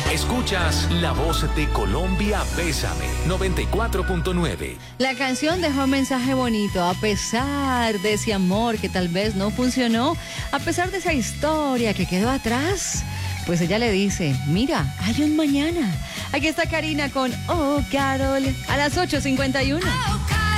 Escuchas La Voz de Colombia, Bésame, 94.9. La canción dejó un mensaje bonito, a pesar de ese amor que tal vez no funcionó, a pesar de esa historia que quedó atrás, pues ella le dice, mira, hay un mañana. Aquí está Karina con Oh, Carol, a las 8:51.